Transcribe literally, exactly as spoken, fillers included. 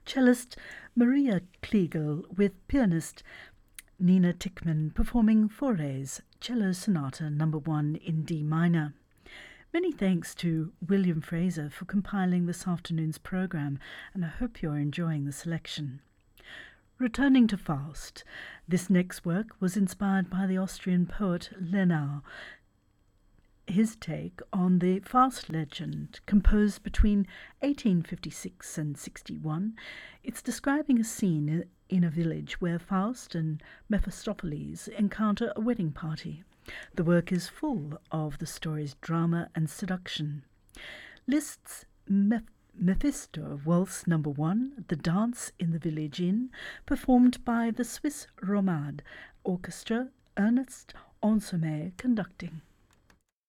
cellist Maria Kliegel with pianist Nina Tickman performing Fauré's Cello Sonata Number one in D minor. Many thanks to William Fraser for compiling this afternoon's programme, and I hope you're enjoying the selection. Returning to Faust, this next work was inspired by the Austrian poet Lenau. His take on the Faust legend, composed between eighteen fifty-six and sixty-one, it's describing a scene in a village where Faust and Mephistopheles encounter a wedding party. The work is full of the story's drama and seduction. Liszt's Meph- Mephisto Waltz Number One, The Dance in the Village Inn, performed by the Swiss Romade Orchestra, Ernest Ansermet conducting.